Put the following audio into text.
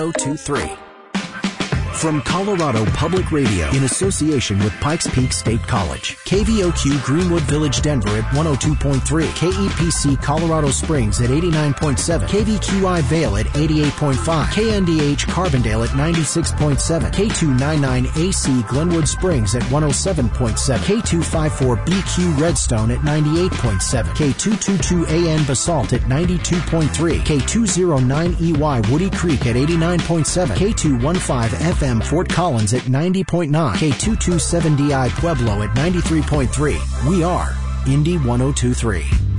1023. From Colorado Public Radio in association with Pikes Peak State College. KVOQ Greenwood Village, Denver at 102.3. KEPC Colorado Springs at 89.7. KVQI Vail at 88.5. KNDH Carbondale at 96.7. K299AC Glenwood Springs at 107.7. K254BQ Redstone at 98.7. K222AN Basalt at 92.3. K209EY Woody Creek at 89.7. K215FM Fort Collins at 90.9. K227DI Pueblo at 93.3. We are Indy 1023.